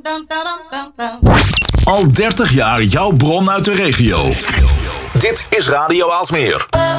Al 30 jaar jouw bron uit de regio. Dit is Radio Aalsmeer.